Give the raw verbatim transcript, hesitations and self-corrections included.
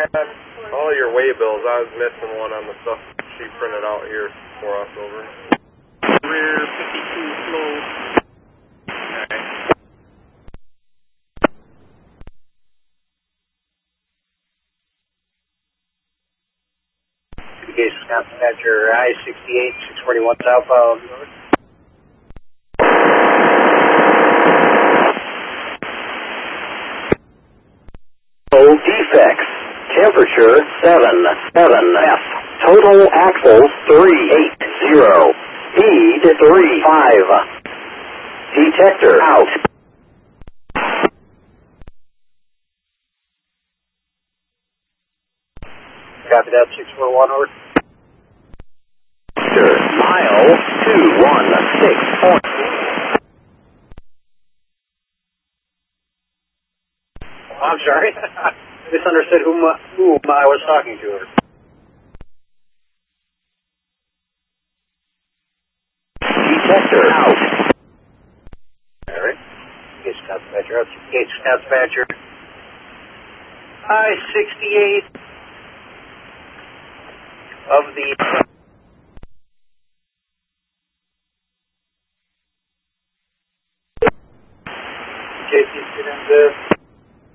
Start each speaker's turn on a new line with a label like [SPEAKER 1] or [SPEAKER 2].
[SPEAKER 1] all your way bills. I was missing one on the stuff she printed out here for us over.
[SPEAKER 2] Rear fifty-two slow. Okay.
[SPEAKER 3] Communications dispatcher, I sixty-eight, six forty-one southbound.
[SPEAKER 4] No defects. Temperature seven seven F. Total axles three eight zero. Speed three five. Detector out.
[SPEAKER 3] Copy that, six four one, over.
[SPEAKER 4] Mile two one six point.
[SPEAKER 3] I'm sorry. Misunderstood whom, whom I was talking to.
[SPEAKER 4] Detector out.
[SPEAKER 3] Alright. Gauge dispatcher out. Gauge dispatcher. I sixty-eight of the J T student.